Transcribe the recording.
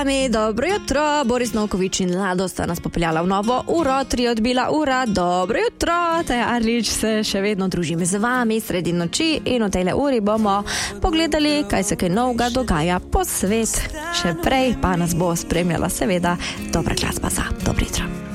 Dobro jutro, Boris Novković in Lado sta nas popeljala v novo uro, 3 odbila ura. Dobro jutro, Teja Arlič se še vedno družim z vami sredi noči in v tejle uri bomo pogledali, kaj se kaj novega dogaja po svet. Še prej pa nas bo spremljala seveda dobra glasba za dobro jutro.